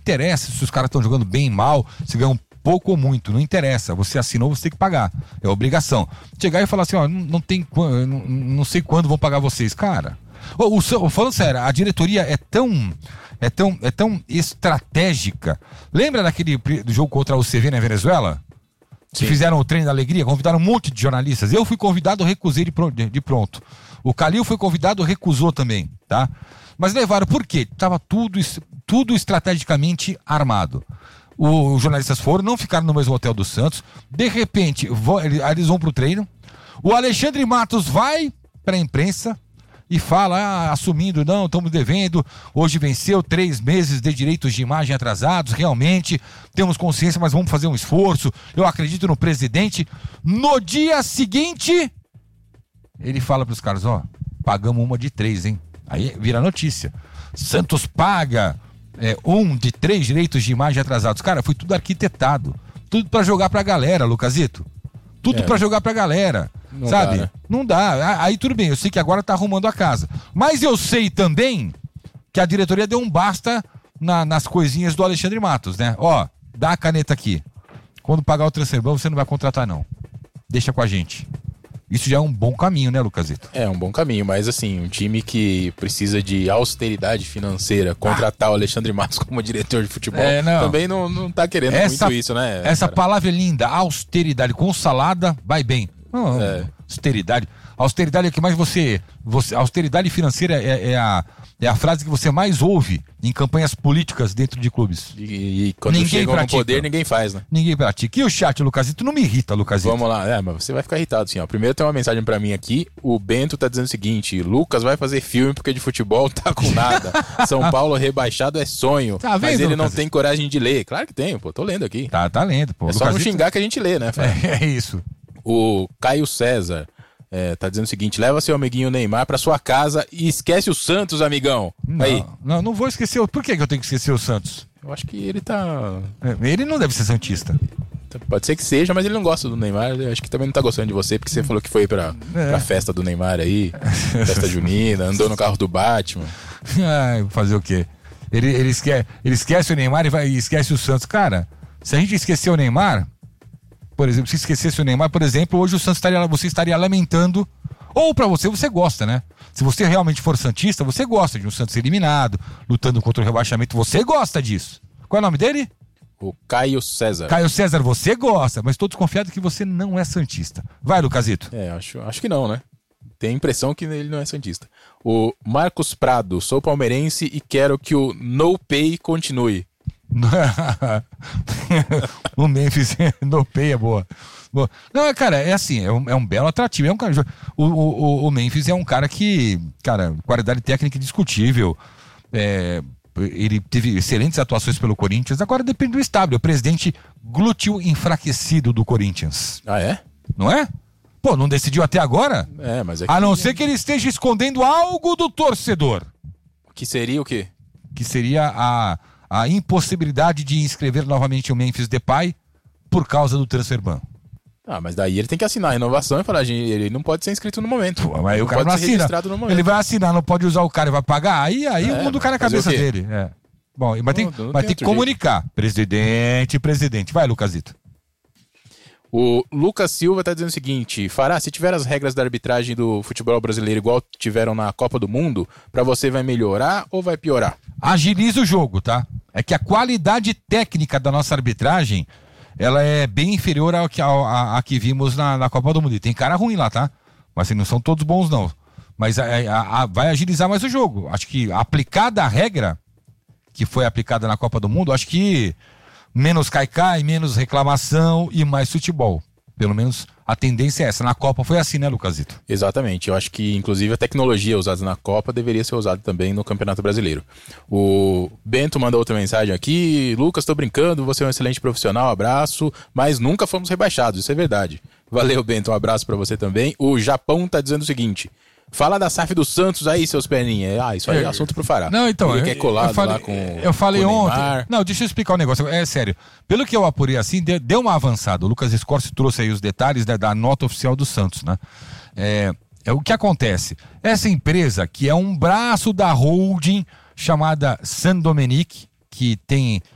interessa se os caras estão jogando bem, mal, se ganham pouco ou muito, não interessa. Você assinou, você tem que pagar. É obrigação. Chegar e falar assim, ó, não sei quando vão pagar vocês. Cara, falando sério, a diretoria é tão estratégica. Lembra do jogo contra o CV na Venezuela? Que fizeram o treino da alegria, convidaram um monte de jornalistas. Eu fui convidado, recusei de pronto. O Calil foi convidado, recusou também, tá? Mas levaram, por quê? Tava tudo estrategicamente armado. Os jornalistas foram, não ficaram no mesmo hotel do Santos. De repente, eles vão pro treino. O Alexandre Matos vai pra imprensa e fala, assumindo, não, estamos devendo, hoje venceu 3 meses de direitos de imagem atrasados, realmente, temos consciência, mas vamos fazer um esforço, eu acredito no presidente. No dia seguinte, ele fala pros caras, ó, pagamos uma de 3, hein? Aí vira notícia. Santos paga 1 de 3 direitos de imagem atrasados. Cara, foi tudo arquitetado, tudo pra jogar pra galera, Lucasito. Tudo pra jogar pra galera. Não sabe? Dá, né? Não dá. Aí tudo bem, eu sei que agora tá arrumando a casa. Mas eu sei também que a diretoria deu um basta nas coisinhas do Alexandre Matos, né? Ó, dá a caneta aqui. Quando pagar o transferban, você não vai contratar, não. Deixa com a gente. Isso já é um bom caminho, né, Lucasito? É um bom caminho, mas assim, um time que precisa de austeridade financeira, contratar o Alexandre Matos como diretor de futebol, também não tá querendo muito isso, né? Essa palavra é linda, austeridade, com salada, vai bem. Austeridade. Austeridade é o que mais austeridade financeira é a frase que você mais ouve em campanhas políticas dentro de clubes. E quando chegam no poder, ninguém faz, né? Ninguém pratica. E o chat, Lucasito? Não me irrita, Lucasito. Vamos lá. Mas você vai ficar irritado, assim, ó. Primeiro tem uma mensagem pra mim aqui. O Bento tá dizendo o seguinte: Lucas vai fazer filme porque de futebol tá com nada. São Paulo rebaixado é sonho. Tá vendo, mas ele não tem coragem de ler. Claro que tem, pô. Tô lendo aqui. Tá lendo, pô. É só não xingar que a gente lê, né? É isso. O Caio César tá dizendo o seguinte: leva seu amiguinho Neymar pra sua casa e esquece o Santos, amigão. Não vou esquecer. Por que eu tenho que esquecer o Santos? Eu acho que ele tá... Ele não deve ser santista. Pode ser que seja, mas ele não gosta do Neymar. Eu acho que também não tá gostando de você, porque você falou que foi pra festa do Neymar aí, festa junina, andou no carro do Batman. Fazer o quê? Ele esquece o Neymar e esquece o Santos. Cara, se a gente esquecer o Neymar, por exemplo, se esquecesse o Neymar, por exemplo, hoje você estaria lamentando, ou pra você gosta, né? Se você realmente for santista, você gosta de um Santos eliminado, lutando contra o rebaixamento, você gosta disso. Qual é o nome dele? O Caio César. Caio César, você gosta, mas estou desconfiado que você não é santista. Vai, Lucasito. Acho que não, né? Tem a impressão que ele não é santista. O Marcos Prado, sou palmeirense e quero que o No Pay continue. O Memphis No Pay é boa. Não, cara, é assim, é um belo atrativo. O Memphis é um cara que, cara, qualidade técnica indiscutível. Ele teve excelentes atuações pelo Corinthians. Agora depende do estádio. O presidente glúteo enfraquecido do Corinthians. Ah, é? Não é? Pô, não decidiu até agora? Mas a não ser que ele esteja escondendo algo do torcedor. Que seria o quê? Que seria a impossibilidade de inscrever novamente o Memphis Depay por causa do transferban. Mas daí ele tem que assinar a renovação e falar, ele não pode ser inscrito no momento. Pô, mas o cara não assina. Ele vai assinar, não pode usar o cara e vai pagar. Aí o mundo cai na cabeça dele. Bom, mas tem que comunicar. Presidente. Vai, Lucasito. O Lucas Silva tá dizendo o seguinte: Fará, se tiver as regras da arbitragem do futebol brasileiro igual tiveram na Copa do Mundo, pra você vai melhorar ou vai piorar? Agiliza o jogo, tá? É que a qualidade técnica da nossa arbitragem, ela é bem inferior à que vimos na Copa do Mundo. E tem cara ruim lá, tá? Mas assim, não são todos bons, não. Mas vai agilizar mais o jogo. Acho que aplicada a regra que foi aplicada na Copa do Mundo, acho que menos cai-cai, menos reclamação e mais futebol. Pelo menos a tendência é essa. Na Copa foi assim, né, Lucasito? Exatamente. Eu acho que, inclusive, a tecnologia usada na Copa deveria ser usada também no Campeonato Brasileiro. O Bento mandou outra mensagem aqui. Lucas, tô brincando, você é um excelente profissional, abraço, mas nunca fomos rebaixados, isso é verdade. Valeu, Bento, um abraço pra você também. O Japão tá dizendo o seguinte: fala da SAF do Santos aí, seus perninhas. Isso aí é assunto pro Fará. Não, então, ele quer colado lá com eu falei com ontem. Não, deixa eu explicar um negócio. É sério. Pelo que eu apurei assim, deu uma avançada. O Lucas Scorsi trouxe aí os detalhes da nota oficial do Santos, né? O que acontece? Essa empresa, que é um braço da holding chamada Saint Dominique, que tem